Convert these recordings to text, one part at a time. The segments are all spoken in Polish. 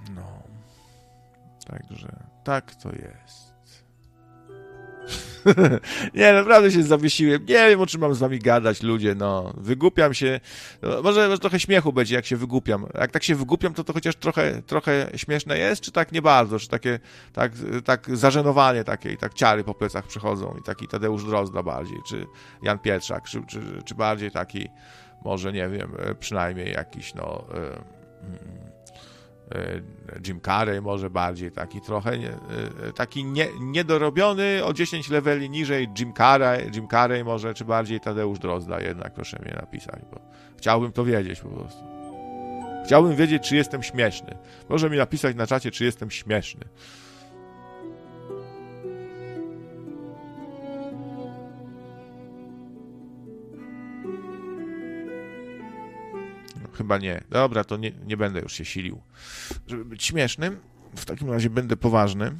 No, także tak to jest. Nie, naprawdę się zawiesiłem. Nie wiem, o czym mam z wami gadać, ludzie, no. Wygłupiam się. No, może trochę śmiechu będzie, jak się wygłupiam. Jak tak się wygłupiam, to chociaż trochę śmieszne jest, czy tak nie bardzo? Czy takie, tak zażenowanie takie i tak ciary po plecach przychodzą i taki Tadeusz Drozda bardziej, czy Jan Pietrzak, czy bardziej taki, może, nie wiem, przynajmniej jakiś, no... Jim Carrey może bardziej taki trochę taki niedorobiony o 10 leveli niżej Jim Carrey może, czy bardziej Tadeusz Drozda jednak, proszę mnie napisać, bo chciałbym to wiedzieć po prostu. Chciałbym wiedzieć, czy jestem śmieszny. Proszę mi napisać na czacie, czy jestem śmieszny. Chyba nie. Dobra, to nie będę już się silił, żeby być śmiesznym. W takim razie będę poważny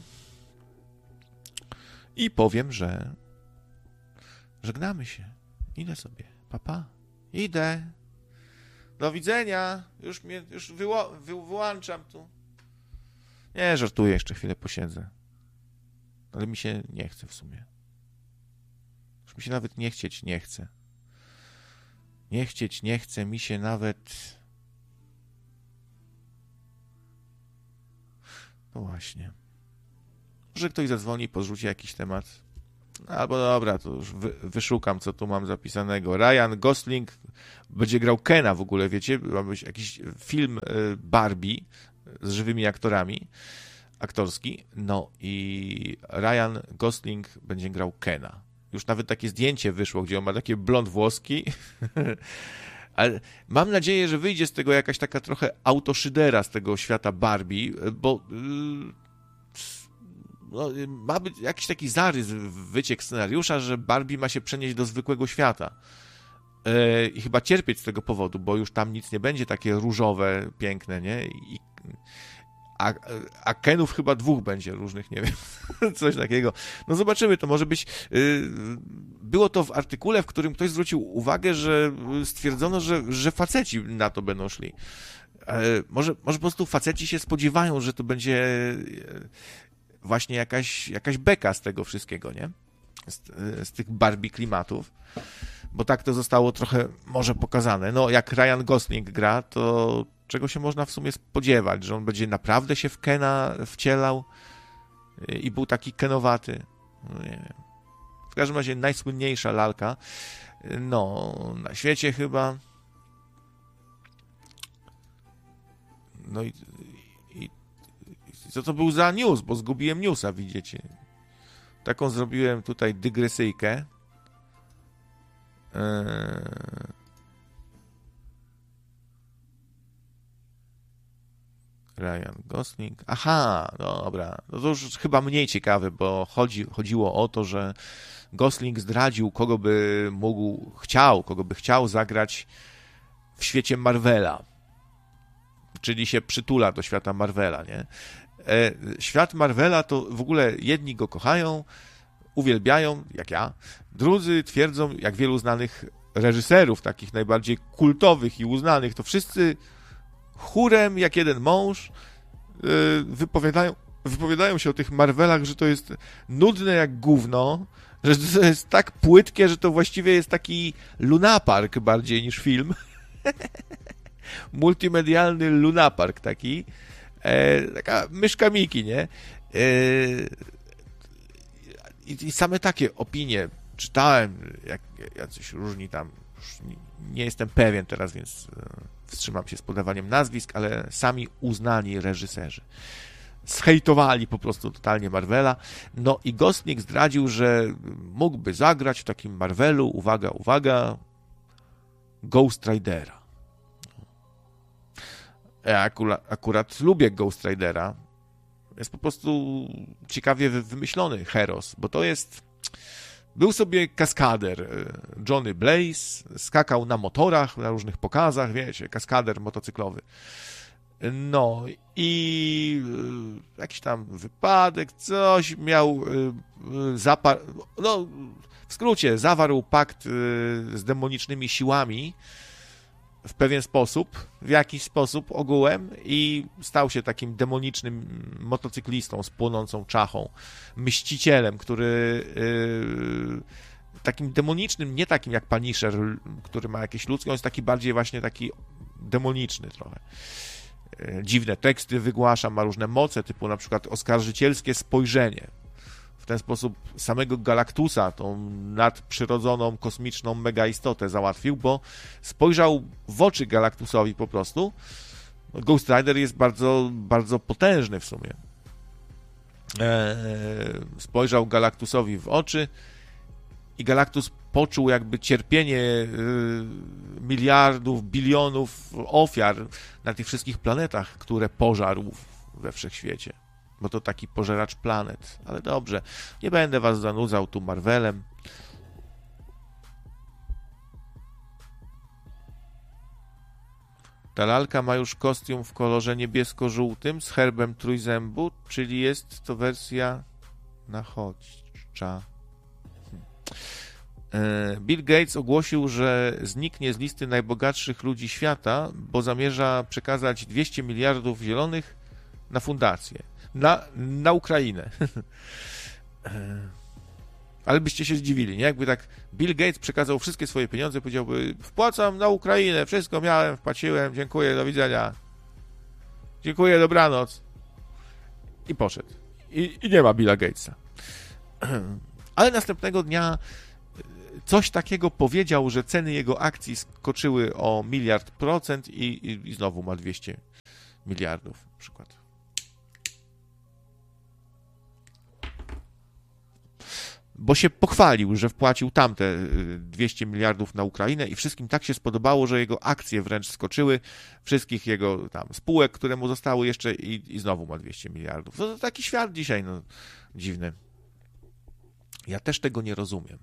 i powiem, że żegnamy się. Idę sobie. Pa. Idę. Do widzenia. Już wyłączam tu. Nie, żartuję, jeszcze chwilę posiedzę. Ale mi się nie chce w sumie. Już mi się nawet nie chce. Nie chce mi się nawet... No właśnie. Może ktoś zadzwoni, podrzuci jakiś temat. Albo dobra, to już wyszukam, co tu mam zapisanego. Ryan Gosling będzie grał Kena w ogóle, wiecie? Ma być jakiś film Barbie z żywymi aktorski. No i Ryan Gosling będzie grał Kena. Już nawet takie zdjęcie wyszło, gdzie on ma takie blond włoski. Ale mam nadzieję, że wyjdzie z tego jakaś taka trochę autoszydera z tego świata Barbie, bo no, ma być jakiś taki zarys, wyciek scenariusza, że Barbie ma się przenieść do zwykłego świata. I chyba cierpieć z tego powodu, bo już tam nic nie będzie takie różowe, piękne, nie? A Kenów chyba 2 będzie różnych, nie wiem, coś takiego. No zobaczymy, to może być... Było to w artykule, w którym ktoś zwrócił uwagę, że stwierdzono, że faceci na to będą szli. Może po prostu faceci się spodziewają, że to będzie właśnie jakaś beka z tego wszystkiego, nie? Z tych Barbie klimatów. Bo tak to zostało trochę może pokazane. No, jak Ryan Gosling gra, to czego się można w sumie spodziewać? Że on będzie naprawdę się w Kena wcielał i był taki kenowaty? No, nie wiem. W każdym razie najsłynniejsza lalka, no, na świecie chyba. No i co to był za news? Bo zgubiłem newsa, widzicie. Taką zrobiłem tutaj dygresyjkę. Ryan Gosling. Aha, dobra. No to już chyba mniej ciekawe, bo chodziło o to, że Gosling zdradził, kogo by chciał zagrać w świecie Marvela. Czyli się przytula do świata Marvela, nie? Świat Marvela to w ogóle jedni go kochają, uwielbiają, jak ja, drudzy twierdzą, jak wielu znanych reżyserów, takich najbardziej kultowych i uznanych, to wszyscy chórem, jak jeden mąż, wypowiadają się o tych Marvelach, że to jest nudne jak gówno, że to jest tak płytkie, że to właściwie jest taki lunapark bardziej niż film. Multimedialny lunapark taki. Taka myszka Miki, nie? I same takie opinie czytałem, jak jacyś różni tam, już nie jestem pewien teraz, więc wstrzymam się z podawaniem nazwisk, ale sami uznani reżyserzy zhejtowali po prostu totalnie Marvela. No i Gosling zdradził, że mógłby zagrać w takim Marvelu, uwaga, Ghost Ridera. Ja akurat lubię Ghost Ridera. Jest po prostu ciekawie wymyślony heros, bo to jest... Był sobie kaskader Johnny Blaze, skakał na motorach, na różnych pokazach, wiecie, kaskader motocyklowy. No i jakiś tam wypadek, coś miał, w skrócie, zawarł pakt z demonicznymi siłami w pewien sposób, w jakiś sposób ogółem i stał się takim demonicznym motocyklistą z płonącą czachą, mścicielem, który takim demonicznym, nie takim jak Punisher, który ma jakieś ludzkie, on jest taki bardziej właśnie taki demoniczny trochę. Dziwne teksty wygłasza, ma różne moce, typu na przykład oskarżycielskie spojrzenie. W ten sposób samego Galactusa, tą nadprzyrodzoną, kosmiczną megaistotę załatwił, bo spojrzał w oczy Galactusowi po prostu. Ghost Rider jest bardzo, bardzo potężny w sumie. Spojrzał Galactusowi w oczy i Galactus poczuł jakby cierpienie miliardów, bilionów ofiar na tych wszystkich planetach, które pożarł we wszechświecie. Bo to taki pożeracz planet. Ale dobrze, nie będę was zanudzał tu Marvelem. Ta lalka ma już kostium w kolorze niebiesko-żółtym z herbem trójzębu, czyli jest to wersja nachodźcza. Bill Gates ogłosił, że zniknie z listy najbogatszych ludzi świata, bo zamierza przekazać 200 miliardów zielonych na fundację. Na Ukrainę. Ale byście się zdziwili, nie? Jakby tak Bill Gates przekazał wszystkie swoje pieniądze, powiedziałby: wpłacam na Ukrainę, wszystko miałem, wpłaciłem, dziękuję, do widzenia. Dziękuję, dobranoc. I poszedł. I nie ma Billa Gatesa. Ale następnego dnia coś takiego powiedział, że ceny jego akcji skoczyły o 1 000 000% i znowu ma 200 miliardów na przykład. Bo się pochwalił, że wpłacił tamte 200 miliardów na Ukrainę i wszystkim tak się spodobało, że jego akcje wręcz skoczyły, wszystkich jego tam spółek, które mu zostały jeszcze i znowu ma 200 miliardów. To taki świat dzisiaj, no, dziwny. Ja też tego nie rozumiem.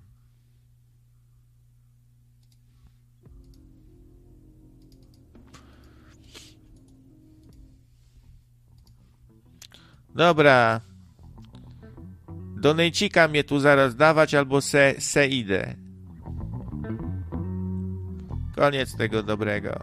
Dobra. Do nejcika mnie tu zaraz dawać, albo se idę. Koniec tego dobrego.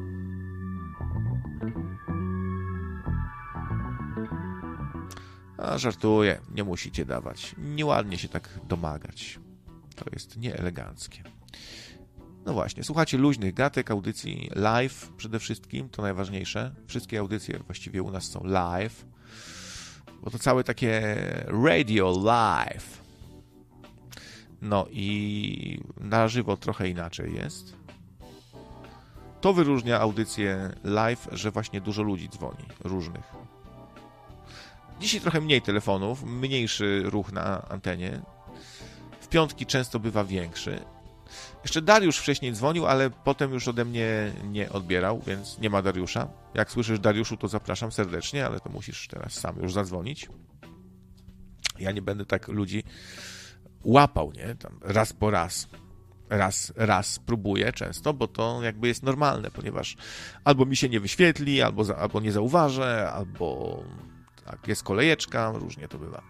A, żartuję, nie musicie dawać. Nieładnie się tak domagać. To jest nieeleganckie. No właśnie, słuchacie luźnych gatek, audycji live przede wszystkim, to najważniejsze. Wszystkie audycje właściwie u nas są live. Bo to całe takie radio live. No i na żywo trochę inaczej jest. To wyróżnia audycję live, że właśnie dużo ludzi dzwoni, różnych. Dzisiaj trochę mniej telefonów, mniejszy ruch na antenie. W piątki często bywa większy. Jeszcze Dariusz wcześniej dzwonił, ale potem już ode mnie nie odbierał, więc nie ma Dariusza. Jak słyszysz, Dariuszu, to zapraszam serdecznie, ale to musisz teraz sam już zadzwonić. Ja nie będę tak ludzi łapał, nie? Tam raz po raz. Raz próbuję często, bo to jakby jest normalne, ponieważ albo mi się nie wyświetli, albo nie zauważę, albo tak, jest kolejeczka, różnie to bywa.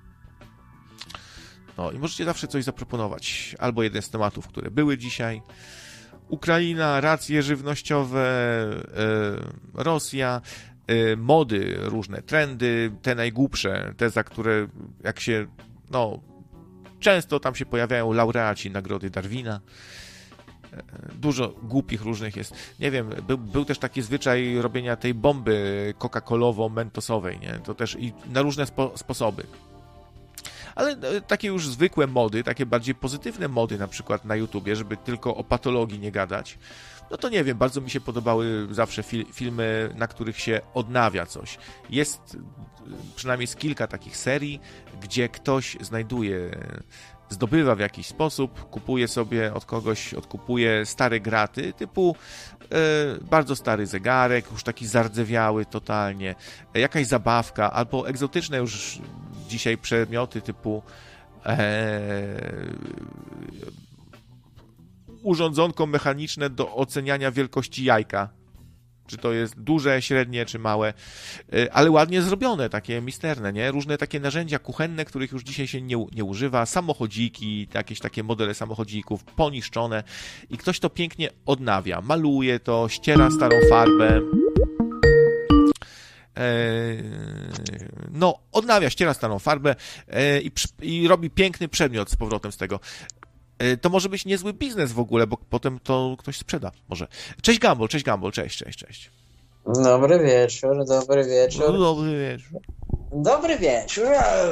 No i możecie zawsze coś zaproponować. Albo jeden z tematów, które były dzisiaj. Ukraina, racje żywnościowe, Rosja, mody, różne trendy, te najgłupsze, te za które jak się, no, często tam się pojawiają laureaci Nagrody Darwina. Dużo głupich różnych jest. Nie wiem, był też taki zwyczaj robienia tej bomby coca-colowo-mentosowej, nie? To też i na różne sposoby. Ale takie już zwykłe mody, takie bardziej pozytywne mody, na przykład na YouTubie, żeby tylko o patologii nie gadać, no to nie wiem, bardzo mi się podobały zawsze filmy, na których się odnawia coś. Jest przynajmniej z kilka takich serii, gdzie ktoś zdobywa w jakiś sposób, kupuje sobie od kogoś, odkupuje stare graty, typu bardzo stary zegarek, już taki zardzewiały totalnie, jakaś zabawka, albo egzotyczne już dzisiaj przedmioty typu urządzonko mechaniczne do oceniania wielkości jajka. czy to jest duże, średnie, czy małe, ale ładnie zrobione, takie misterne, nie? Różne takie narzędzia kuchenne, których już dzisiaj się nie używa, samochodziki, jakieś takie modele samochodzików, poniszczone i ktoś to pięknie odnawia, maluje to, ściera starą farbę, no, odnawia, ściera starą farbę i robi piękny przedmiot z powrotem z tego. To może być niezły biznes w ogóle, bo potem to ktoś sprzeda może. Cześć Gumball, cześć. Dobry wieczór, dobry wieczór. Dobry wieczór. Dobry wieczór.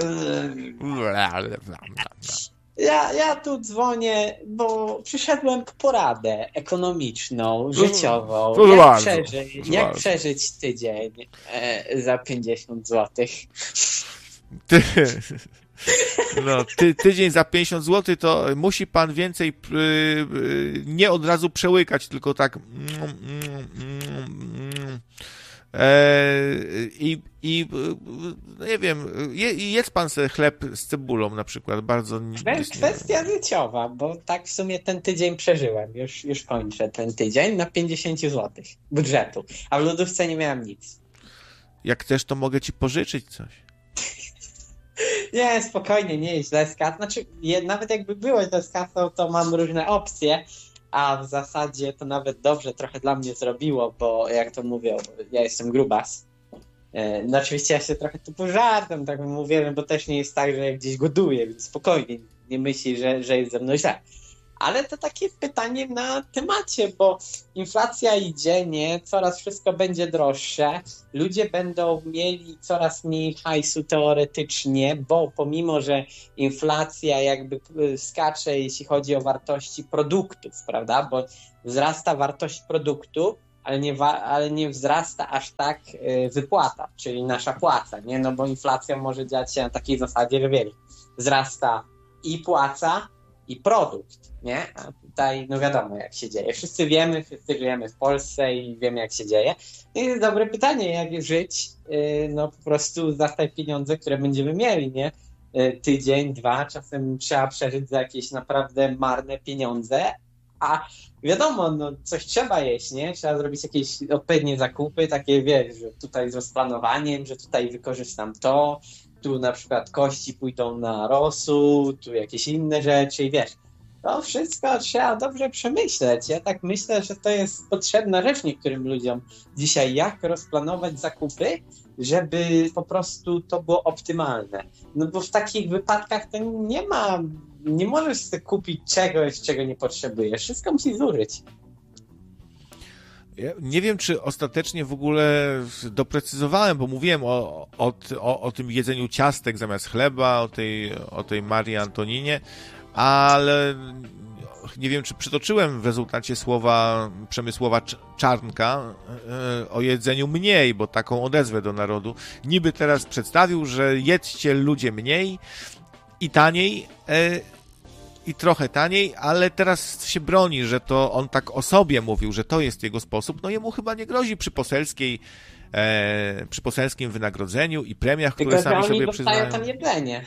Ja tu dzwonię, bo przyszedłem po poradę ekonomiczną, życiową. Jak przeżyć tydzień za 50 zł? Tydzień za 50 zł to musi pan więcej nie od razu przełykać, tylko tak nie wiem, jedz pan sobie chleb z cebulą na przykład, bardzo... Kwestia życiowa, bo tak w sumie ten tydzień przeżyłem, już kończę ten tydzień na 50 zł budżetu, a w lodówce nie miałem nic. Jak chcesz, to mogę ci pożyczyć coś. Nie, spokojnie, nie jest źle z kasą. Znaczy, nawet jakby było źle z kasą, to mam różne opcje, a w zasadzie to nawet dobrze trochę dla mnie zrobiło, bo jak to mówią, ja jestem grubas. No oczywiście ja się trochę tu pożartam, tak mówię, bo też nie jest tak, że ja gdzieś goduję, więc spokojnie, nie myśli, że jest ze mną źle. Ale to takie pytanie na temacie, bo inflacja idzie, nie? Coraz wszystko będzie droższe. Ludzie będą mieli coraz mniej hajsu teoretycznie, bo pomimo, że inflacja jakby skacze, jeśli chodzi o wartości produktów, prawda? Bo wzrasta wartość produktu, ale nie wzrasta aż tak wypłata, czyli nasza płaca, nie? No bo inflacja może dziać się na takiej zasadzie, że wiele. Wzrasta i płaca, i produkt, nie? A tutaj, no wiadomo, jak się dzieje. Wszyscy żyjemy w Polsce i wiemy, jak się dzieje. I jest dobre pytanie, jak żyć, no po prostu za te pieniądze, które będziemy mieli, nie? Tydzień, 2, czasem trzeba przeżyć za jakieś naprawdę marne pieniądze, a wiadomo, no coś trzeba jeść, nie? Trzeba zrobić jakieś odpowiednie zakupy, takie, wiesz, że tutaj z rozplanowaniem, że tutaj wykorzystam to, tu na przykład kości pójdą na rosół, tu jakieś inne rzeczy i wiesz, to wszystko trzeba dobrze przemyśleć. Ja tak myślę, że to jest potrzebna rzecz niektórym ludziom dzisiaj, jak rozplanować zakupy, żeby po prostu to było optymalne. No bo w takich wypadkach to nie możesz sobie kupić czegoś, czego nie potrzebujesz. Wszystko musi zużyć. Ja nie wiem, czy ostatecznie w ogóle doprecyzowałem, bo mówiłem o tym jedzeniu ciastek zamiast chleba, o tej Marii Antoninie, ale nie wiem, czy przytoczyłem w rezultacie słowa Przemysława Czarnka o jedzeniu mniej, bo taką odezwę do narodu. Niby teraz przedstawił, że jedzcie ludzie mniej i taniej, i trochę taniej, ale teraz się broni, że to on tak o sobie mówił, że to jest jego sposób. No jemu chyba nie grozi przy poselskim wynagrodzeniu i premiach, które tylko sami sobie przyznają. przyznają. Tam jedzenie.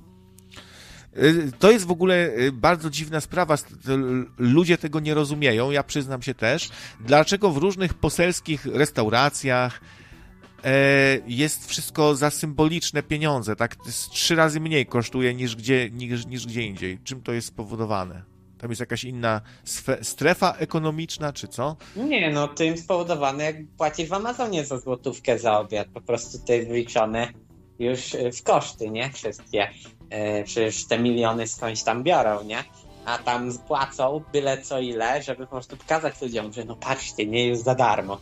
To jest w ogóle bardzo dziwna sprawa. Ludzie tego nie rozumieją, ja przyznam się też. Dlaczego w różnych poselskich restauracjach jest wszystko za symboliczne pieniądze, tak 3 razy mniej kosztuje niż gdzie indziej. Czym to jest spowodowane? Tam jest jakaś inna strefa ekonomiczna, czy co? Nie, no tym spowodowane, jak płacisz w Amazonie za złotówkę za obiad, po prostu to jest wliczone już w koszty, nie? Wszystkie. Przecież te miliony skądś tam biorą, nie? A tam płacą byle co ile, żeby po prostu pokazać ludziom, że no patrzcie, nie jest za darmo.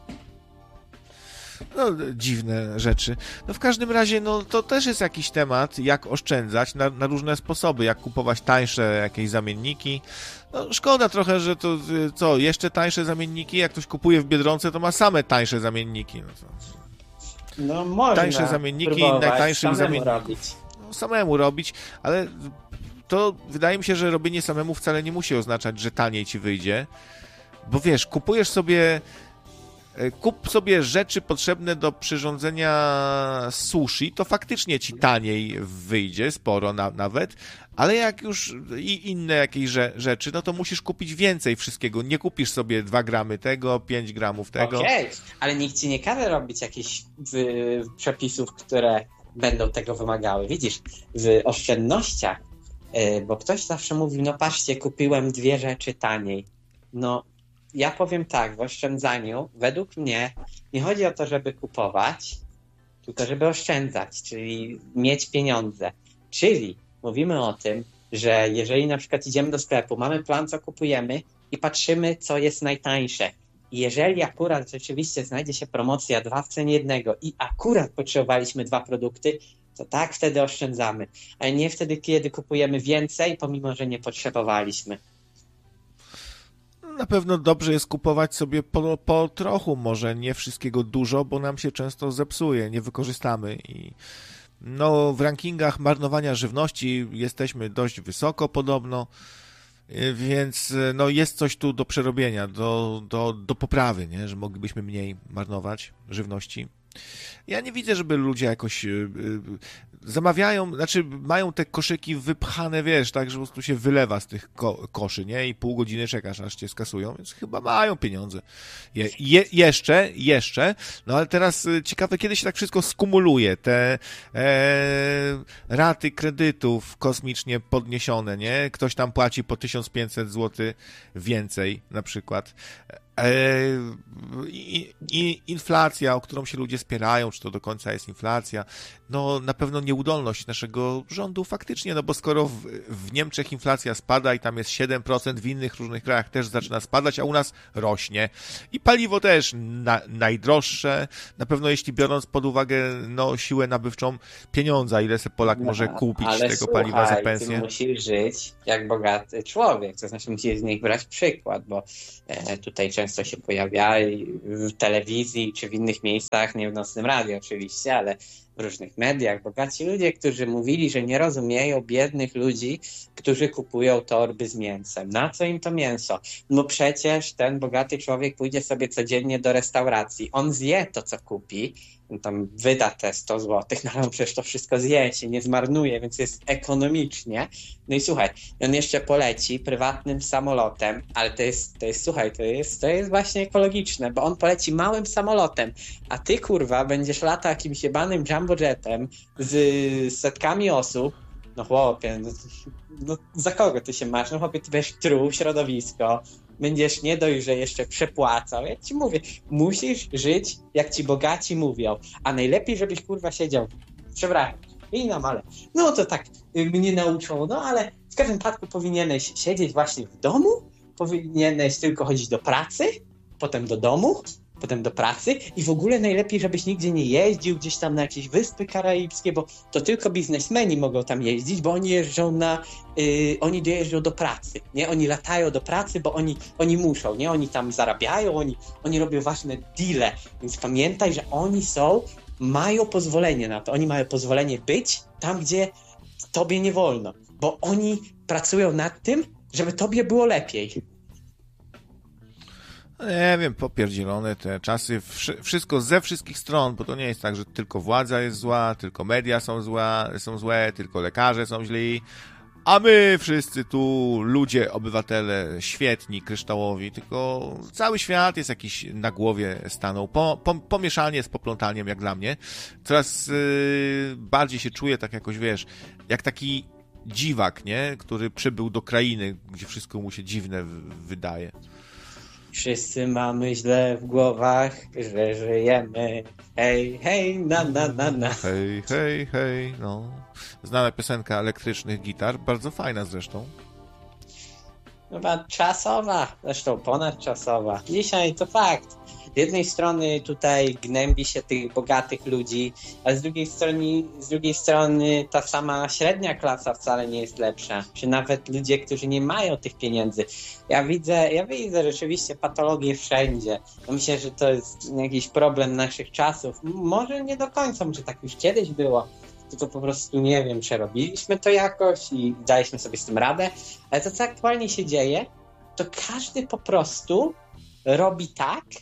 No, dziwne rzeczy. No w każdym razie, no to też jest jakiś temat, jak oszczędzać na różne sposoby, jak kupować tańsze jakieś zamienniki. No szkoda trochę, że to jeszcze tańsze zamienniki, jak ktoś kupuje w Biedronce, to ma same tańsze zamienniki. No można tańsze zamienniki, najtańszych zamienników. Robić. No, samemu robić, ale to wydaje mi się, że robienie samemu wcale nie musi oznaczać, że taniej ci wyjdzie, bo wiesz, kupujesz sobie kup sobie rzeczy potrzebne do przyrządzenia sushi, to faktycznie ci taniej wyjdzie, sporo nawet, ale jak już i inne jakieś rzeczy, no to musisz kupić więcej wszystkiego. Nie kupisz sobie 2 gramy tego, 5 gramów tego. Okej, ale nikt ci nie każe robić jakichś przepisów, które będą tego wymagały. Widzisz, w oszczędnościach, bo ktoś zawsze mówił, no patrzcie, kupiłem 2 rzeczy taniej. No, ja powiem tak, w oszczędzaniu, według mnie, nie chodzi o to, żeby kupować, tylko żeby oszczędzać, czyli mieć pieniądze. Czyli mówimy o tym, że jeżeli na przykład idziemy do sklepu, mamy plan, co kupujemy i patrzymy, co jest najtańsze. I jeżeli akurat rzeczywiście znajdzie się promocja 2 w cenie 1 i akurat potrzebowaliśmy 2 produkty, to tak wtedy oszczędzamy. Ale nie wtedy, kiedy kupujemy więcej, pomimo że nie potrzebowaliśmy. Na pewno dobrze jest kupować sobie po trochu, może nie wszystkiego dużo, bo nam się często zepsuje, nie wykorzystamy i no w rankingach marnowania żywności jesteśmy dość wysoko podobno, więc no jest coś tu do przerobienia, do poprawy, nie? Że moglibyśmy mniej marnować żywności. Ja nie widzę, żeby ludzie jakoś zamawiają, znaczy mają te koszyki wypchane, wiesz, tak, że po prostu się wylewa z tych koszy, nie? I pół godziny czekasz, aż cię skasują, więc chyba mają pieniądze. Jeszcze, no ale teraz ciekawe, kiedy się tak wszystko skumuluje, te raty kredytów kosmicznie podniesione, nie? Ktoś tam płaci po 1500 zł więcej na przykład. I inflacja, o którą się ludzie spierają, czy to do końca jest inflacja, no na pewno nieudolność naszego rządu faktycznie, no bo skoro w Niemczech inflacja spada i tam jest 7%, w innych różnych krajach też zaczyna spadać, a u nas rośnie. I paliwo też najdroższe, na pewno jeśli biorąc pod uwagę no, siłę nabywczą pieniądza, ile se Polak może kupić tego paliwa za pensję. Ty musisz żyć jak bogaty człowiek, to znaczy musisz z nich brać przykład, bo tutaj często się pojawia w telewizji czy w innych miejscach, nie w Nocnym Radiu oczywiście, ale w różnych mediach, bogaci ludzie, którzy mówili, że nie rozumieją biednych ludzi, którzy kupują torby z mięsem. Na co im to mięso? No przecież ten bogaty człowiek pójdzie sobie codziennie do restauracji. On zje to, co kupi, tam wyda te 100 zł, no ale on przecież to wszystko zje, się nie zmarnuje, więc jest ekonomicznie. No i słuchaj, on jeszcze poleci prywatnym samolotem, ale to jest słuchaj, to jest właśnie ekologiczne, bo on poleci małym samolotem, a ty, kurwa, będziesz latał jakimś jebanym jumbojetem z setkami osób. No chłopie, no za kogo ty się masz? No chłopie, ty będziesz truł środowisko, będziesz nie dość, że jeszcze przepłacał. Ja ci mówię, musisz żyć, jak ci bogaci mówią, a najlepiej, żebyś, kurwa, siedział, przepraszam, ale no to tak mnie nauczą, no ale w każdym wypadku powinieneś siedzieć właśnie w domu, powinieneś tylko chodzić do pracy, potem do domu, potem do pracy i w ogóle najlepiej, żebyś nigdzie nie jeździł gdzieś tam na jakieś Wyspy Karaibskie, bo to tylko biznesmeni mogą tam jeździć, bo oni jeżdżą oni dojeżdżą do pracy, nie? Oni latają do pracy, bo oni muszą, nie? Oni tam zarabiają, oni robią ważne deale, więc pamiętaj, że oni mają pozwolenie na to, oni mają pozwolenie być tam, gdzie tobie nie wolno, bo oni pracują nad tym, żeby tobie było lepiej. Nie wiem, popierdzielone te czasy, wszystko ze wszystkich stron, bo to nie jest tak, że tylko władza jest zła, tylko media są złe, tylko lekarze są źli, a my wszyscy tu, ludzie, obywatele, świetni, kryształowi, tylko cały świat jest jakiś na głowie stanął, pomieszanie z poplątaniem jak dla mnie. Coraz bardziej się czuję tak jakoś, wiesz, jak taki dziwak, nie, który przybył do krainy, gdzie wszystko mu się dziwne wydaje. Wszyscy mamy źle w głowach, że żyjemy. Hej, hej, na, na, na, na. Hej, hej, hej, no. Znana piosenka elektrycznych gitar, bardzo fajna zresztą. Chyba czasowa, zresztą ponadczasowa. Dzisiaj to fakt. Z jednej strony tutaj gnębi się tych bogatych ludzi, ale z drugiej strony ta sama średnia klasa wcale nie jest lepsza. Czy nawet ludzie, którzy nie mają tych pieniędzy. Ja widzę rzeczywiście patologię wszędzie. Myślę, że to jest jakiś problem naszych czasów. Może nie do końca, może tak już kiedyś było. Tylko po prostu, nie wiem, przerobiliśmy to jakoś i daliśmy sobie z tym radę. Ale to, co aktualnie się dzieje, to każdy po prostu robi tak,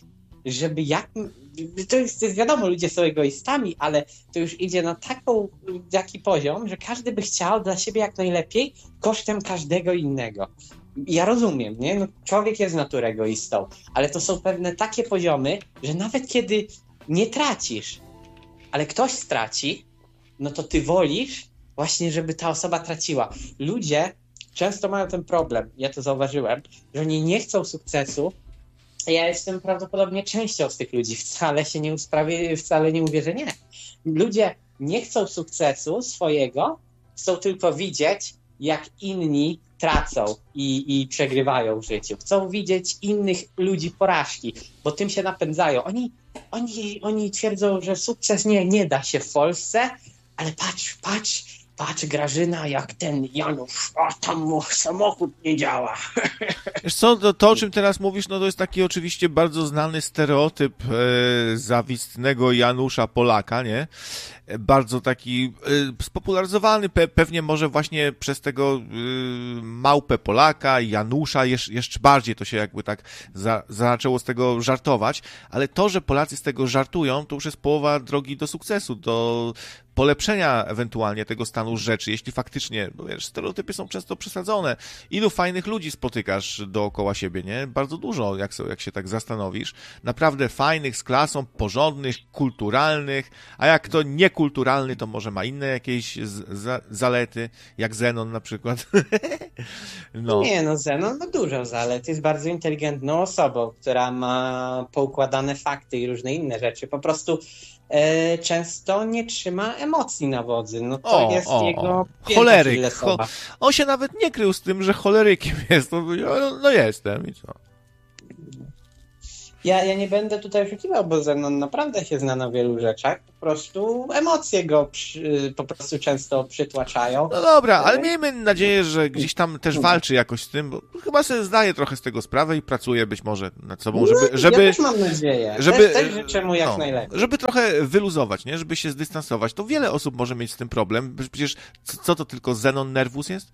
żeby to jest wiadomo, ludzie są egoistami, ale to już idzie na taki poziom, że każdy by chciał dla siebie jak najlepiej kosztem każdego innego. Ja rozumiem, nie? No, człowiek jest z natury egoistą, ale to są pewne takie poziomy, że nawet kiedy nie tracisz, ale ktoś straci, no to ty wolisz właśnie, żeby ta osoba traciła. Ludzie często mają ten problem, ja to zauważyłem, że oni nie chcą sukcesu. Ja jestem prawdopodobnie częścią z tych ludzi. Wcale się nie usprawiedliwię, wcale nie mówię, że nie. Ludzie nie chcą sukcesu swojego, chcą tylko widzieć, jak inni tracą i przegrywają w życiu. Chcą widzieć innych ludzi porażki, bo tym się napędzają. Oni twierdzą, że sukces nie da się w Polsce, ale patrz Grażyna, jak ten Janusz, tam mu samochód nie działa. Wiesz co, to o czym teraz mówisz, no to jest taki oczywiście bardzo znany stereotyp zawistnego Janusza Polaka, nie? Bardzo taki spopularyzowany, pewnie może właśnie przez tego małpę Polaka, Janusza, jeszcze bardziej to się jakby tak zaczęło z tego żartować, ale to, że Polacy z tego żartują, to już jest połowa drogi do sukcesu, do polepszenia ewentualnie tego stanu rzeczy, jeśli faktycznie, no wiesz, stereotypy są często przesadzone. Ilu fajnych ludzi spotykasz dookoła siebie, nie? Bardzo dużo, jak się tak zastanowisz. Naprawdę fajnych, z klasą, porządnych, kulturalnych, a jak to niekulturalny, to może ma inne jakieś zalety, jak Zenon na przykład. No. Nie, no Zenon ma dużo zalet, jest bardzo inteligentną osobą, która ma poukładane fakty i różne inne rzeczy. Po prostu często nie trzyma emocji na wodzy. No to jest jego choleryk. On się nawet nie krył z tym, że cholerykiem jest. No jestem i co? Ja nie będę tutaj oszukiwał, bo Zenon naprawdę się zna na wielu rzeczach. Po prostu emocje go po prostu często przytłaczają. No dobra, ale miejmy nadzieję, że gdzieś tam też walczy jakoś z tym, bo chyba sobie zdaje trochę z tego sprawę i pracuje być może nad sobą, żeby ja też mam nadzieję. Też życzę mu jak najlepiej. Żeby trochę wyluzować, nie? Żeby się zdystansować. To wiele osób może mieć z tym problem. Przecież co to tylko Zenon Nervus jest?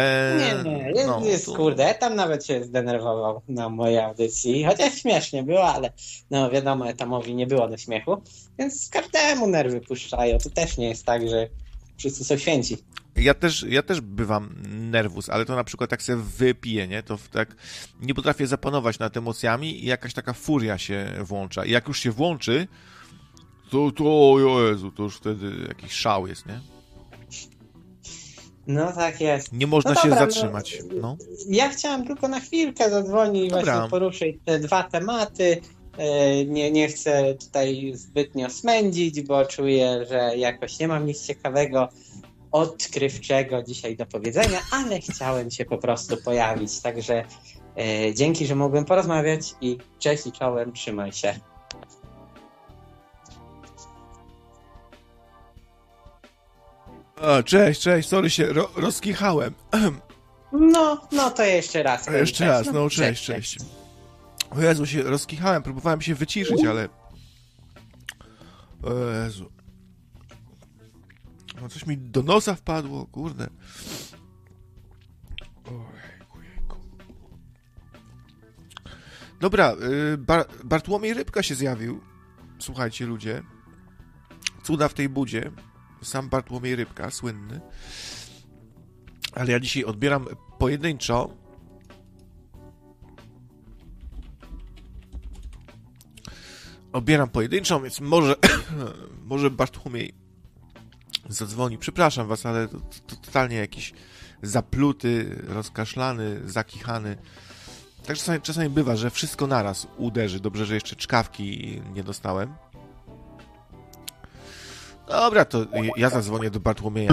Kurde, tam nawet się zdenerwował na mojej audycji, chociaż śmiesznie było, ale no wiadomo, Etamowi nie było do śmiechu, więc każdemu nerwy puszczają. To też nie jest tak, że wszyscy są święci. Ja też bywam nerwus, ale to na przykład jak sobie wypiję, nie? To tak nie potrafię zapanować nad emocjami i jakaś taka furia się włącza. I jak już się włączy, to Jezu, to już wtedy jakiś szał jest, nie? No tak jest. Nie można się zatrzymać. No. Ja chciałem tylko na chwilkę zadzwonić i właśnie poruszyć te dwa tematy. Nie chcę tutaj zbytnio smędzić, bo czuję, że jakoś nie mam nic ciekawego, odkrywczego dzisiaj do powiedzenia, ale chciałem się po prostu pojawić. Także dzięki, że mogłem porozmawiać i cześć i czołem, trzymaj się. Cześć, sorry, się rozkichałem. No to jeszcze raz. Jeszcze raz, no cześć. O Jezu, się rozkichałem, próbowałem się wyciszyć, ale... O Jezu. No coś mi do nosa wpadło, kurde. Ojejku. Dobra, Bartłomiej Rybka się zjawił. Słuchajcie, ludzie. Cuda w tej budzie. Sam Bartłomiej Rybka, słynny. Ale ja dzisiaj odbieram pojedynczo. Więc może Bartłomiej zadzwoni. Przepraszam was, ale to totalnie jakiś zapluty, rozkaszlany, zakichany. Tak czasami bywa, że wszystko naraz uderzy. Dobrze, że jeszcze czkawki nie dostałem. Dobra, to ja zadzwonię do Bartłomieja.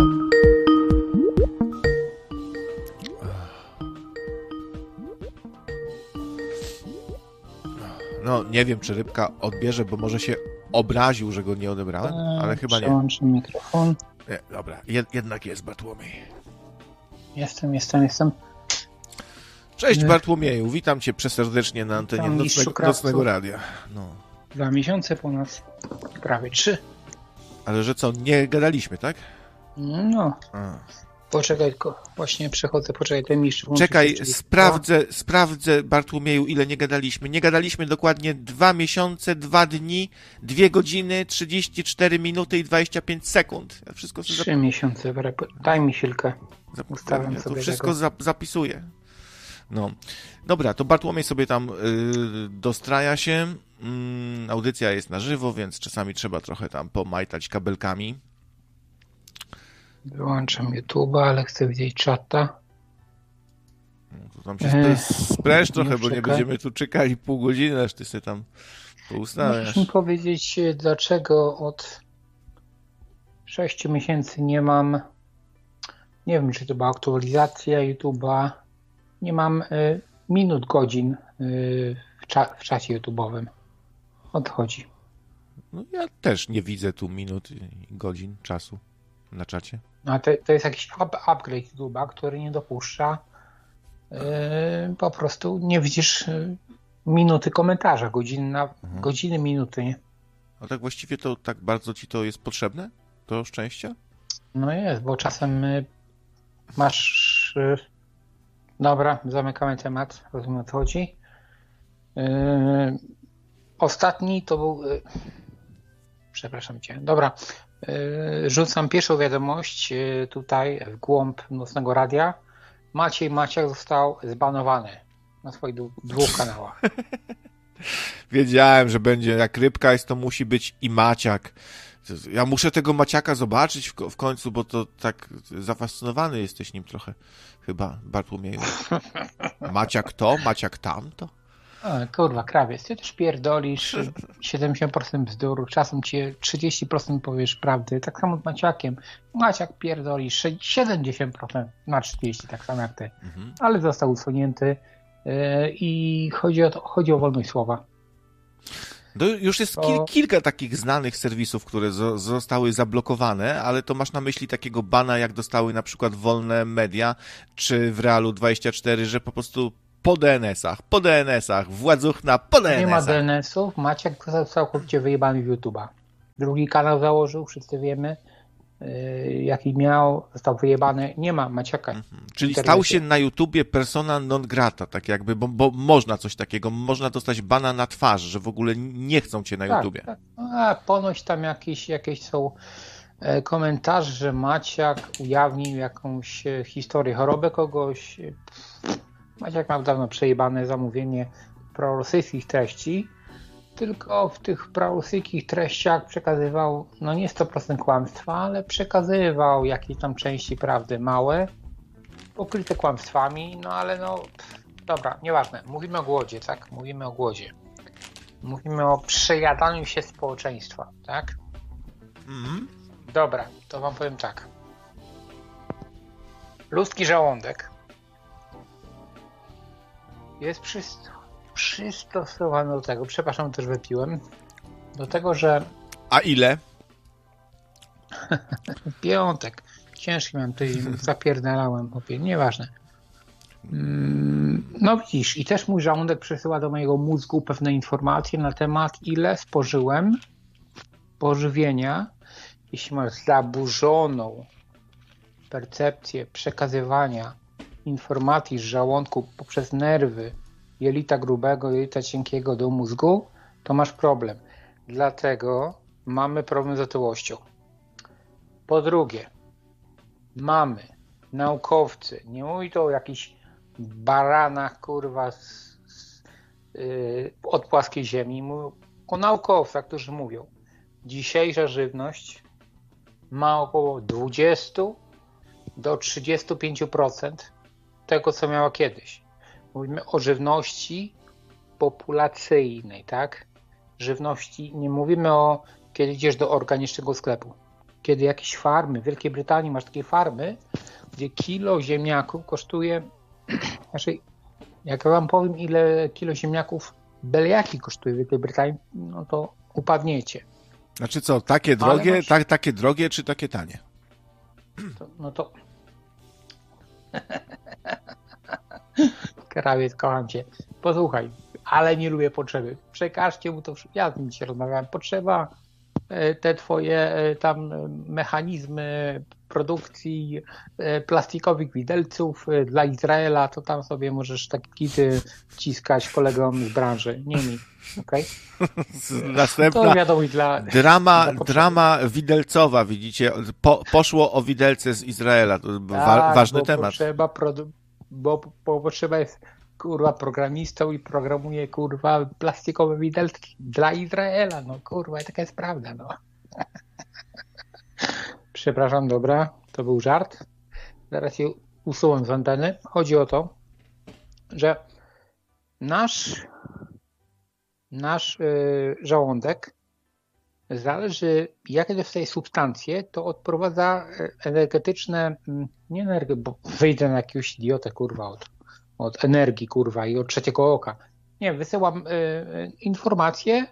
No, nie wiem, czy Rybka odbierze, bo może się obraził, że go nie odebrałem, ale chyba nie. Przełączę mikrofon. Nie, dobra, jednak jest Bartłomiej. Jestem. Cześć Bartłomieju, witam cię przeserdecznie na antenie Nocnego Radia. No. 2 miesiące po nas, prawie 3. Ale że co, nie gadaliśmy, tak? No. Poczekaj, tylko właśnie przechodzę, poczekaj, ten mistrz. Czekaj, sprawdzę, Bartłomieju, ile nie gadaliśmy. Nie gadaliśmy dokładnie 2 miesiące, 2 dni, 2 godziny, 34 minuty i 25 sekund. Ja wszystko sobie 3 miesiące, daj mi chwilkę. Ustawiam ja to sobie wszystko zapisuję. No. Dobra, to Bartłomiej sobie tam dostraja się. Audycja jest na żywo, więc czasami trzeba trochę tam pomajtać kabelkami. Wyłączam YouTube'a, ale chcę widzieć czata. No, to tam się spręż trochę, bo nie czekaj. będziemy tu czekali pół godziny, aż ty sobie tam poustawiasz. Możesz mi powiedzieć, dlaczego od 6 miesięcy nie mam, nie wiem, czy to była aktualizacja YouTube'a, nie mam minut, godzin w czacie YouTube'owym. Odchodzi. No ja też nie widzę tu minut i godzin czasu na czacie. A to jest jakiś upgrade YouTube'a, który nie dopuszcza. Po prostu nie widzisz minuty komentarza, godziny, minuty, nie? A tak właściwie to tak bardzo ci to jest potrzebne? To szczęście? No jest, bo czasem masz... Dobra, zamykamy temat, rozumiem, o co chodzi. Ostatni to był... Przepraszam cię. Dobra, rzucam pierwszą wiadomość tutaj w głąb Nocnego Radia. Maciej Maciak został zbanowany na swoich 2 kanałach. Wiedziałem, że będzie jak rybka jest, to musi być i Maciak. Ja muszę tego Maciaka zobaczyć w końcu, bo to tak zafascynowany jesteś nim trochę chyba, Bartłomieju. Maciak to, Maciak tamto. Kurwa, krawiec, ty też pierdolisz 70% bzdur, czasem ci 30% powiesz prawdy, tak samo z Maciakiem. Maciak pierdoli 70% na 30%, tak samo jak ty. Ale został usunięty i chodzi o wolność słowa. To już jest kilka takich znanych serwisów, które zostały zablokowane, ale to masz na myśli takiego bana, jak dostały na przykład Wolne Media, czy w Realu 24, że po prostu po DNS-ach, Władzuchna po DNS-ach. Nie ma DNS-ów, Maciek został całkowicie wyjebany w YouTube'a. Drugi kanał założył, wszyscy wiemy, jaki miał, został wyjebany. Nie ma Maciaka. Czyli stał się na YouTubie persona non grata, tak jakby, bo można coś takiego, można dostać bana na twarz, że w ogóle nie chcą cię na YouTubie. Tak. A ponoć tam jakieś są komentarze, że Maciak ujawnił jakąś historię, chorobę kogoś. Maciak miał dawno przejebane zamówienie prorosyjskich treści, tylko w tych prorosyjskich treściach przekazywał, no nie 100% kłamstwa, ale przekazywał jakieś tam części prawdy małe, pokryte kłamstwami, no ale dobra, nieważne. Mówimy o głodzie, tak? Mówimy o głodzie. Mówimy o przejadaniu się społeczeństwa, tak? Dobra, to wam powiem tak. Ludzki żołądek jest przystosowany do tego, przepraszam, też wypiłem, do tego, że... A ile? Piątek. Ciężki miałem tydzień, zapierdalałem, nieważne. No widzisz, i też mój żołądek przesyła do mojego mózgu pewne informacje na temat, ile spożyłem pożywienia. Jeśli masz zaburzoną percepcję przekazywania informacji z żołądku poprzez nerwy jelita grubego, jelita cienkiego do mózgu, to masz problem. Dlatego mamy problem z otyłością. Po drugie, mamy naukowcy, nie mówi to o jakichś baranach, kurwa, od płaskiej ziemi, mówią o naukowcach, którzy mówią, dzisiejsza żywność ma około 20 do 35% tego, co miała kiedyś. Mówimy o żywności populacyjnej, tak? Żywności, nie mówimy o kiedy idziesz do organicznego sklepu. Kiedy jakieś farmy, w Wielkiej Brytanii masz takie farmy, gdzie kilo ziemniaków kosztuje, znaczy, jak wam powiem, ile kilo ziemniaków byle jaki kosztuje w Wielkiej Brytanii, no to upadniecie. Znaczy co, takie drogie, takie drogie czy takie tanie? To Krawiec, kocham cię. Posłuchaj, ale nie lubię potrzeby. Przekażcie mu to. Ja z nim dzisiaj rozmawiałem. Potrzeba te twoje tam mechanizmy produkcji plastikowych widelców dla Izraela, to tam sobie możesz takie kity wciskać kolegom z branży, nie mi. Okay? Następna to wiadomość dla drama widelcowa, widzicie, poszło o widelce z Izraela, to ważny temat. Bo potrzeba jest kurwa programistą i programuje kurwa plastikowe widelki dla Izraela, no kurwa, taka jest prawda, no. Przepraszam, dobra, to był żart. Zaraz je usuwam z anteny. Chodzi o to, że nasz żołądek, zależy jakie dostaje substancje, to odprowadza energetyczne, nie energię, bo wyjdę na jakiegoś idiotę kurwa od energii kurwa i od trzeciego oka. Nie, wysyłam informacje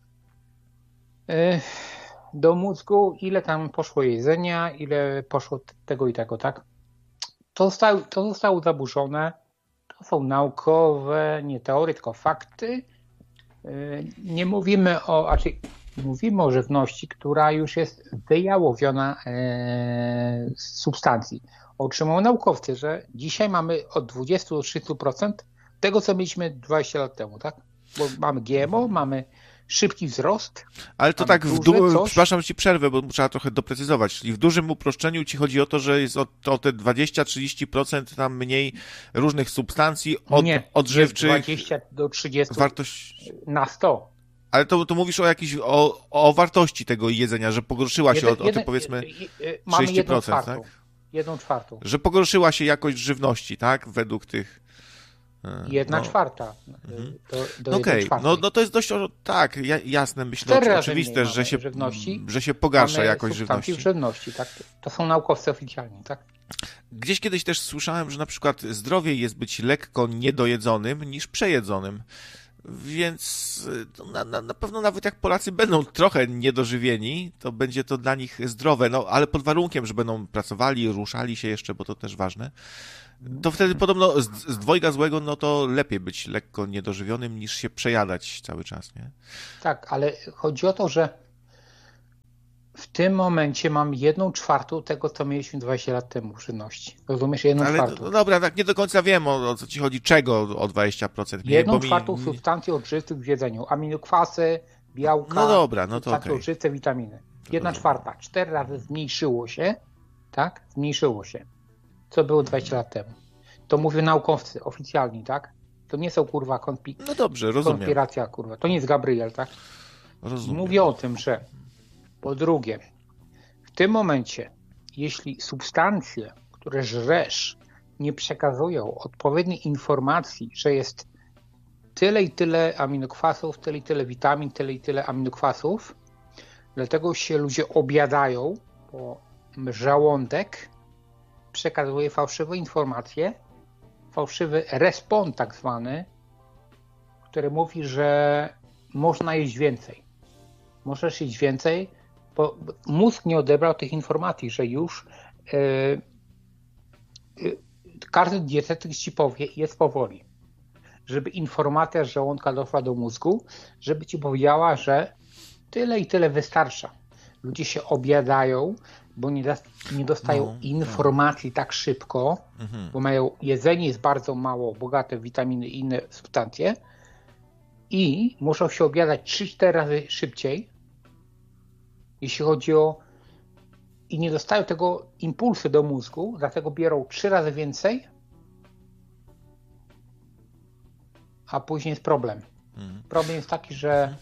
do mózgu, ile tam poszło jedzenia, ile poszło tego i tego, tak? To zostało zaburzone. To są naukowe, nie teorie, tylko fakty. Nie mówimy mówimy o żywności, która już jest wyjałowiona z substancji. Otrzymują naukowcy, że dzisiaj mamy od 20 do 30% tego, co mieliśmy 20 lat temu, tak? Bo mamy GMO, mamy szybki wzrost. Ale to tak, przepraszam, ci przerwę, bo trzeba trochę doprecyzować. Czyli w dużym uproszczeniu ci chodzi o to, że jest o te 20-30% tam mniej różnych substancji odżywczych. 20 do 30 wartość na 100. Ale to mówisz o jakiejś, o wartości tego jedzenia, że pogorszyła się o te powiedzmy 30%, tak? 1/4. Że pogorszyła się jakość żywności, tak? Według tych... 1/4. Okej, no to jest dość, tak, jasne, myślę, oczywiste, że się pogarsza jakość żywności. W żywności, tak? To są naukowcy oficjalni, tak? Gdzieś kiedyś też słyszałem, że na przykład zdrowiej jest być lekko niedojedzonym niż przejedzonym. Więc na pewno nawet jak Polacy będą trochę niedożywieni, to będzie to dla nich zdrowe, no ale pod warunkiem, że będą pracowali, ruszali się jeszcze, bo to też ważne. To wtedy podobno z dwojga złego, no to lepiej być lekko niedożywionym niż się przejadać cały czas, nie? Tak, ale chodzi o to, że w tym momencie mam 1/4 tego, co mieliśmy 20 lat temu w żywności. Rozumiesz? 1/4. Ale no dobra, tak nie do końca wiem, o co ci chodzi, czego o 20% mniej. 1/4 substancji odżywczych w jedzeniu. Aminokwasy, białka, no dobra, no to okej. Odżywcze, witaminy. 1/4. 4 razy zmniejszyło się, tak? Zmniejszyło się. Co było 20 lat temu. To mówią naukowcy oficjalni, tak? To nie są kurwa no dobrze, rozumiem. konspiracja, kurwa. To nie jest Gabriel, tak? Rozumiem. Mówię o tym, że po drugie, w tym momencie, jeśli substancje, które żresz, nie przekazują odpowiedniej informacji, że jest tyle i tyle aminokwasów, tyle i tyle witamin, tyle i tyle aminokwasów, dlatego się ludzie obiadają, bo żołądek przekazuje fałszywe informacje, fałszywy respon tak zwany, który mówi, że można jeść więcej. Możesz jeść więcej, bo mózg nie odebrał tych informacji, że już każdy dietetyk ci powie, jest powoli, żeby informacja z żołądka doszła do mózgu, żeby ci powiedziała, że tyle i tyle wystarcza. Ludzie się obiadają, bo nie dostają informacji tak szybko, bo mają jedzenie jest bardzo mało bogate w witaminy i inne substancje i muszą się obiadać 3-4 razy szybciej, jeśli chodzi o... i nie dostają tego impulsu do mózgu, dlatego biorą 3 razy więcej, a później jest problem. Problem jest taki, że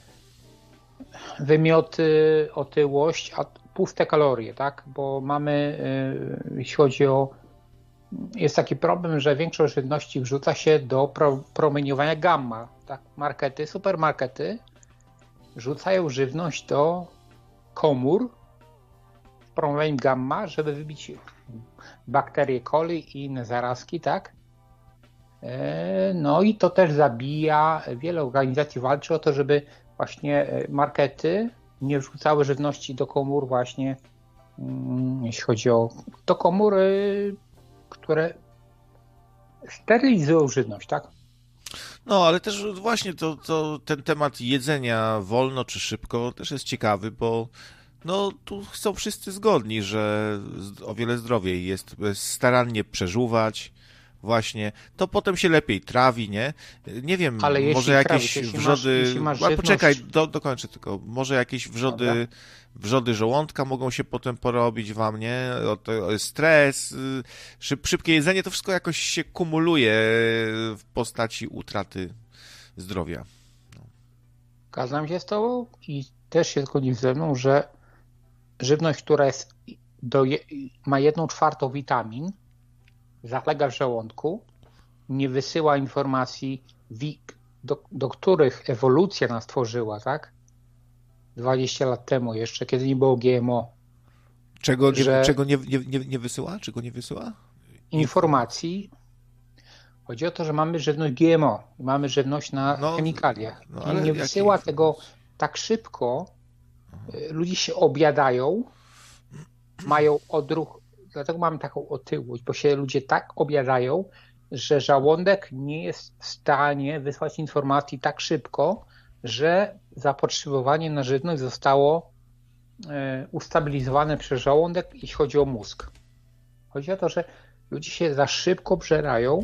wymioty, otyłość, a puste kalorie, tak? Bo mamy, jeśli chodzi o... jest taki problem, że większość żywności wrzuca się do promieniowania gamma, tak? Markety, supermarkety rzucają żywność do komór z promieniowaniem gamma, żeby wybić bakterie coli i inne zarazki, tak? No i to też zabija, wiele organizacji walczy o to, żeby właśnie markety nie wrzucały żywności do komór właśnie, jeśli chodzi o do komór, które sterylizują żywność, tak? No, ale też właśnie to ten temat jedzenia wolno czy szybko też jest ciekawy, bo no tu są wszyscy zgodni, że o wiele zdrowiej jest starannie przeżuwać, właśnie, to potem się lepiej trawi, nie? Nie wiem, Ale może jeśli jakieś trawisz, wrzody... masz A poczekaj, żywność... dokończę tylko. Może jakieś Dobra. wrzody żołądka mogą się potem porobić wam, nie? Stres, szybkie jedzenie, to wszystko jakoś się kumuluje w postaci utraty zdrowia. Zgadzam się z tobą i też się zgodzisz ze mną, że żywność, która jest ma 1/4 witamin, zalega w żołądku, nie wysyła informacji, do których ewolucja nas tworzyła, tak? 20 lat temu jeszcze, kiedy nie było GMO. Czego Że nie wysyła? Czego nie wysyła? informacji. Chodzi o to, że mamy żywność GMO, mamy żywność na chemikaliach. Ale nie wysyła tego tak szybko. Ludzie się objadają, mają odruch, dlatego mamy taką otyłość, bo się ludzie tak objadają, że żołądek nie jest w stanie wysłać informacji tak szybko, że zapotrzebowanie na żywność zostało ustabilizowane przez żołądek, jeśli chodzi o mózg. Chodzi o to, że ludzie się za szybko bżerają.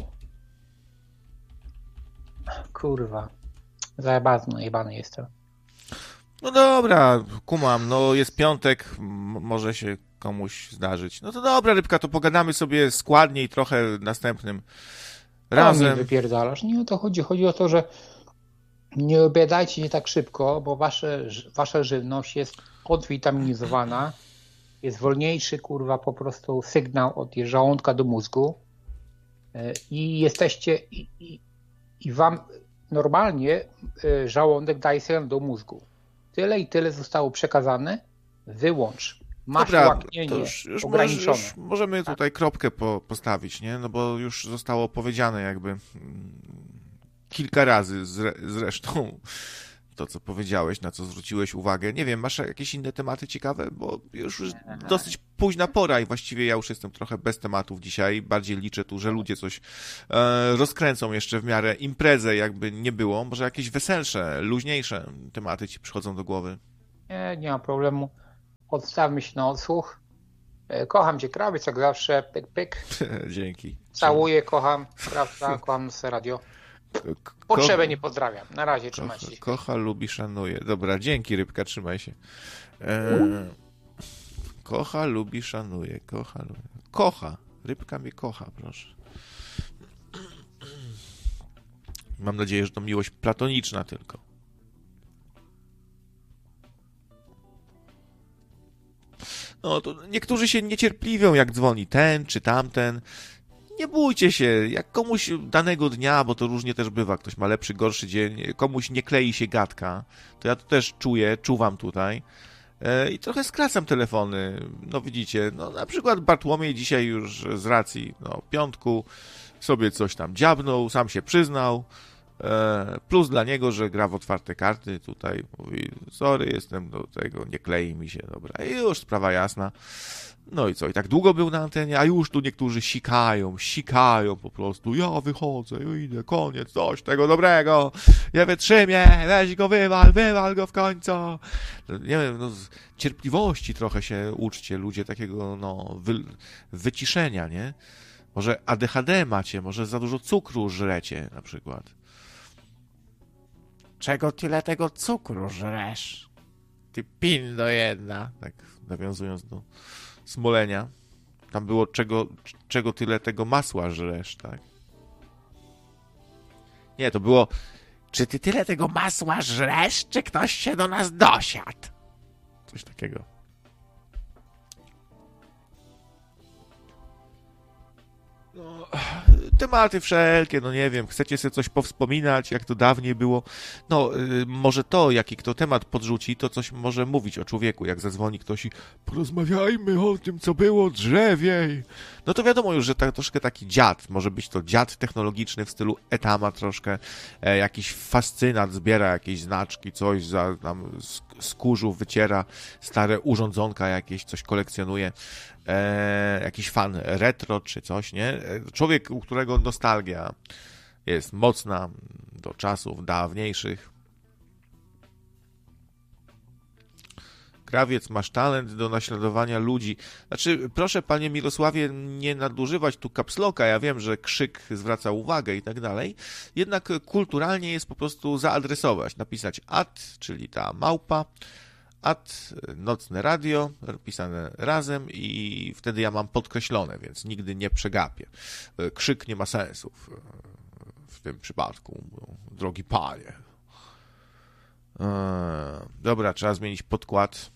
Kurwa, zajebany jestem. No dobra, kumam, no jest piątek, może się komuś zdarzyć. No to dobra, Rybka, to pogadamy sobie składniej trochę następnym razem. Nie wypierdalasz, nie o to chodzi. Chodzi o to, że nie obiadajcie się tak szybko, bo wasza żywność jest odwitaminizowana, jest wolniejszy, kurwa, po prostu sygnał od żołądka do mózgu i jesteście i wam normalnie żołądek daje sygnał do mózgu. Tyle i tyle zostało przekazane, wyłącz. Masz łaknienie ograniczone. Już możemy tutaj kropkę postawić, nie? No bo już zostało powiedziane jakby kilka razy zresztą to, co powiedziałeś, na co zwróciłeś uwagę. Nie wiem, masz jakieś inne tematy ciekawe? Bo już dosyć późna pora i właściwie ja już jestem trochę bez tematów dzisiaj. Bardziej liczę tu, że ludzie coś rozkręcą jeszcze w miarę imprezę, jakby nie było. Może jakieś weselsze, luźniejsze tematy ci przychodzą do głowy? Nie ma problemu. Odstawmy się na odsłuch. Kocham cię, krawiec, jak zawsze. Pyk, pyk. Dzięki. Całuję, kocham. Prawda, kocham radio. Potrzebę nie pozdrawiam. Na razie, trzymaj się. Kocha, lubi, szanuje. Dobra, dzięki, Rybka, trzymaj się. Kocha, lubi, szanuje. Kocha. Rybka mnie kocha, proszę. Mam nadzieję, że to miłość platoniczna tylko. No to niektórzy się niecierpliwią, jak dzwoni ten czy tamten. Nie bójcie się, jak komuś danego dnia, bo to różnie też bywa, ktoś ma lepszy, gorszy dzień, komuś nie klei się gadka, to ja to też czuwam tutaj i trochę skracam telefony. No widzicie, no na przykład Bartłomiej dzisiaj już z racji piątku sobie coś tam dziabnął, sam się przyznał, plus dla niego, że gra w otwarte karty, tutaj mówi, sorry, jestem do tego, nie klei mi się, dobra, i już sprawa jasna. No i co, i tak długo był na antenie, a już tu niektórzy sikają po prostu, ja wychodzę, idę, koniec, coś tego dobrego, nie wytrzymię, weź go, wywal go w końcu. Nie wiem, cierpliwości trochę się uczcie, ludzie, takiego, wyciszenia, nie? Może ADHD macie, może za dużo cukru żrecie, na przykład. Czego tyle tego cukru żresz? Ty pindo jedna, tak nawiązując do Smolenia. Tam było czego tyle tego masła żresz, tak? Nie, to było czy ty tyle tego masła żresz, czy ktoś się do nas dosiadł? Coś takiego. No, tematy wszelkie, nie wiem, chcecie sobie coś powspominać, jak to dawniej było, może to, jaki kto temat podrzuci, to coś może mówić o człowieku, jak zadzwoni ktoś i porozmawiajmy o tym, co było drzewiej. No to wiadomo już, że troszkę taki dziad, może być to dziad technologiczny w stylu Etama troszkę, jakiś fascynat, zbiera jakieś znaczki, coś tam z kurzu wyciera, stare urządzonka jakieś, coś kolekcjonuje. Jakiś fan retro czy coś, nie? Człowiek, u którego nostalgia jest mocna do czasów dawniejszych. Krawiec, masz talent do naśladowania ludzi. Znaczy, proszę panie Mirosławie, nie nadużywać tu kapsloka. Ja wiem, że krzyk zwraca uwagę i tak dalej. Jednak kulturalnie jest po prostu zaadresować. Napisać czyli ta małpa, nocne radio, pisane razem i wtedy ja mam podkreślone, więc nigdy nie przegapię. Krzyk nie ma sensu w tym przypadku, drogi panie. Dobra, trzeba zmienić podkład,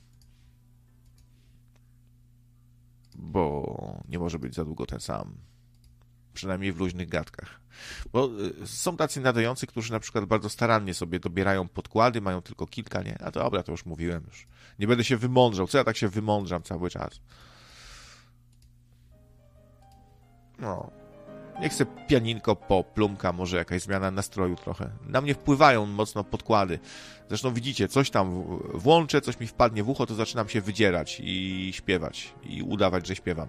bo nie może być za długo ten sam. Przynajmniej w luźnych gadkach. Bo są tacy nadający, którzy na przykład bardzo starannie sobie dobierają podkłady, mają tylko kilka, nie? A dobra, to już mówiłem. Już. Nie będę się wymądrzał. Co ja tak się wymądrzam cały czas? No. Niech se pianinko poplumka, może jakaś zmiana nastroju trochę. Na mnie wpływają mocno podkłady. Zresztą widzicie, coś tam włączę, coś mi wpadnie w ucho, to zaczynam się wydzierać i śpiewać. I udawać, że śpiewam.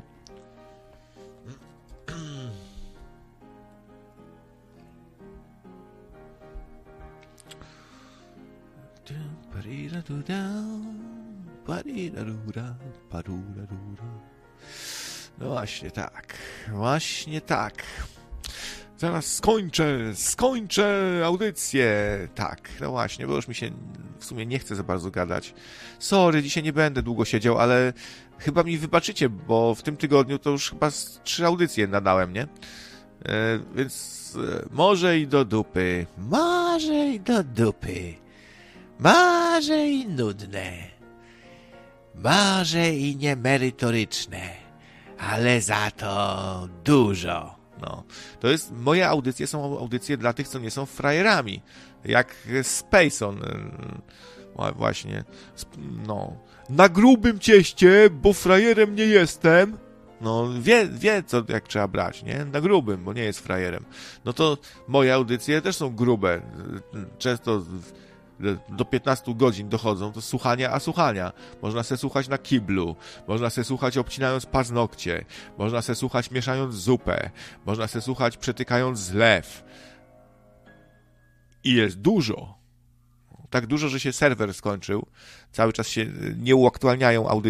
No właśnie tak, właśnie tak. Zaraz skończę audycję. Tak, no właśnie, bo już mi się w sumie nie chce za bardzo gadać. Sorry, dzisiaj nie będę długo siedział, ale chyba mi wybaczycie, bo w tym tygodniu to już chyba 3 audycje nadałem, nie? Więc może i do dupy. Może i do dupy. Może i nudne. Może i niemerytoryczne. Ale za to dużo. No, to jest, moje audycje są audycje dla tych, co nie są frajerami. Jak Spacon. Właśnie. No. Na grubym cieście, bo frajerem nie jestem. No, wie co, jak trzeba brać, nie? Na grubym, bo nie jest frajerem. No to moje audycje też są grube. Często do 15 godzin dochodzą, to słuchania. Można se słuchać na kiblu, można se słuchać obcinając paznokcie, można se słuchać mieszając zupę, można se słuchać przetykając zlew. I jest dużo. Tak dużo, że się serwer skończył. Cały czas się nie uaktualniają audycje.